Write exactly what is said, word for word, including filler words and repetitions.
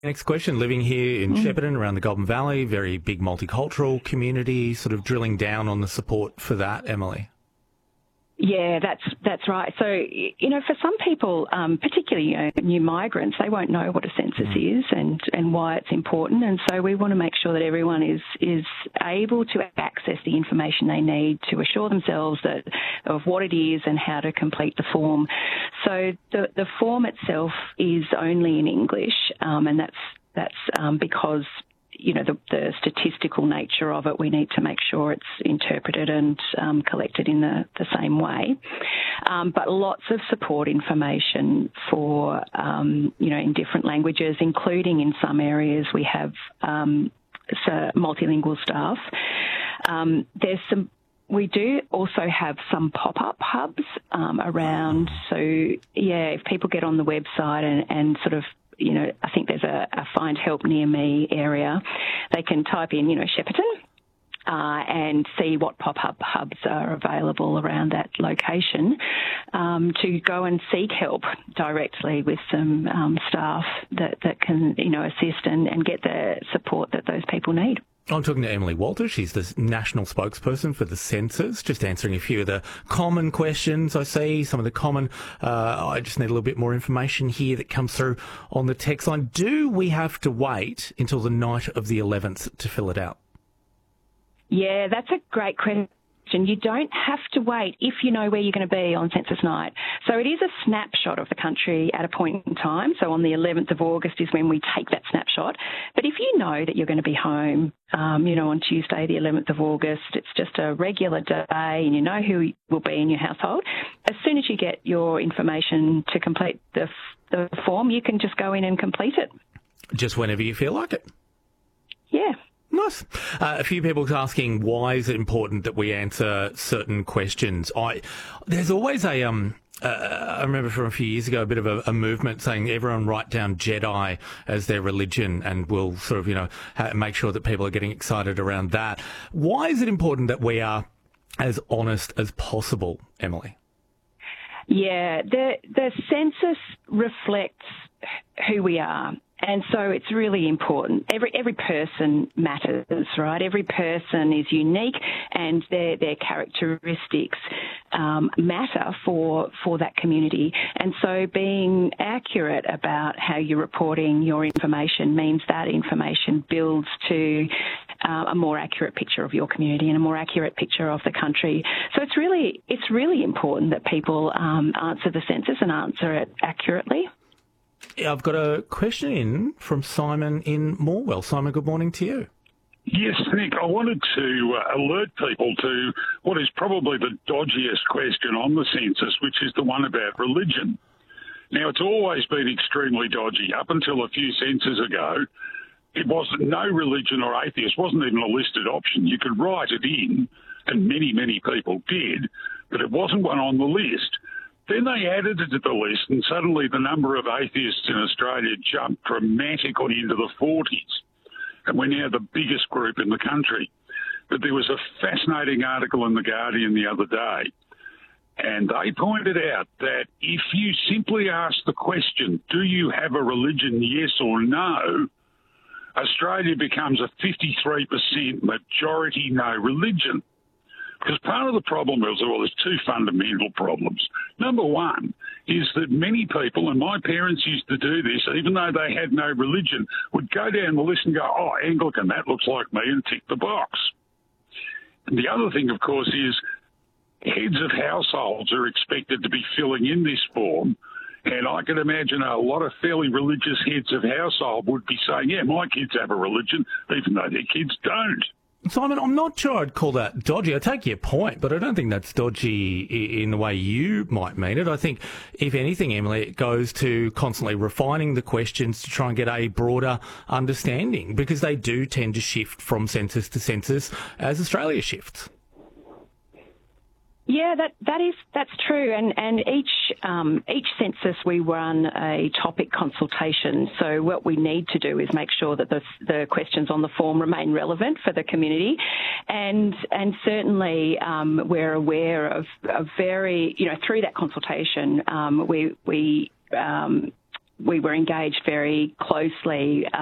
Next question, living here in mm. Shepparton, around the Goulburn Valley, very big multicultural community, sort of drilling down on the support for that, Emily. Yeah, that's that's right. So, you know, for some people, um, particularly you know, new migrants, they won't know what a census mm. is and, and why it's important. And so we want to make sure that everyone is is able to access the information they need to assure themselves that of what it is and how to complete the form. So the the form itself is only in English, um, and that's that's um, because you know, the, the statistical nature of it, we need to make sure it's interpreted and um, collected in the, the same way. Um, but lots of support information for, um, you know, in different languages, including in some areas we have um, so multilingual staff. Um, there's some We do also have some pop-up hubs um, around. So, yeah, if people get on the website and, and sort of, you know, I think there's a, a Find Help Near Me area, they can type in, you know, Shepparton uh, and see what pop-up hubs are available around that location um, to go and seek help directly with some um, staff that, that can, you know, assist and, and get the support that those people need. I'm talking to Emily Walter. She's the national spokesperson for the census, just answering a few of the common questions I see, some of the common, uh, I just need a little bit more information here that comes through on the text line. Do we have to wait until the night of the eleventh to fill it out? Yeah, that's a great question. You don't have to wait if you know where you're going to be on census night. So it is a snapshot of the country at a point in time. So on the eleventh of August is when we take that snapshot. But if you know that you're going to be home, um, you know, on Tuesday, the eleventh of August, it's just a regular day and you know who will be in your household, as soon as you get your information to complete the, the form, you can just go in and complete it. Just whenever you feel like it? Yeah. Nice. Uh, a few people asking why is it important that we answer certain questions. I there's always a um. Uh, I remember from a few years ago a bit of a, a movement saying everyone write down Jedi as their religion, and we'll sort of you know ha- make sure that people are getting excited around that. Why is it important that we are as honest as possible, Emily? Yeah, the the census reflects who we are. And so it's really important. Every every person matters, right? Every person is unique, and their their characteristics um, matter for for that community. And so being accurate about how you're reporting your information means that information builds to uh, a more accurate picture of your community and a more accurate picture of the country. So it's really it's really important that people um, answer the census and answer it accurately. I've got a question in from Simon in Morwell. Simon, good morning to you. Yes, Nick, I wanted to uh, alert people to what is probably the dodgiest question on the census, which is the one about religion. Now, it's always been extremely dodgy. Up until a few censuses ago, it wasn't no religion or atheist, wasn't even a listed option. You could write it in, and many, many people did, but it wasn't one on the list. Then they added it to the list, and suddenly the number of atheists in Australia jumped dramatically into the forties, and we're now the biggest group in the country. But there was a fascinating article in The Guardian the other day, and they pointed out that if you simply ask the question, do you have a religion, yes or no, Australia becomes a fifty-three percent majority no religion. Because part of the problem is, well, there's two fundamental problems. Number one is that many people, and my parents used to do this, even though they had no religion, would go down the list and go, oh, Anglican, that looks like me, and tick the box. And the other thing, of course, is heads of households are expected to be filling in this form, and I can imagine a lot of fairly religious heads of household would be saying, yeah, my kids have a religion, even though their kids don't. Simon, I'm not sure I'd call that dodgy. I take your point, but I don't think that's dodgy in the way you might mean it. I think, if anything, Emily, it goes to constantly refining the questions to try and get a broader understanding, because they do tend to shift from census to census as Australia shifts. Yeah, that that is that's true, and and each um, each census we run a topic consultation. So what we need to do is make sure that the the questions on the form remain relevant for the community, and and certainly um, we're aware of, of very you know through that consultation um, we we. Um, we were engaged very closely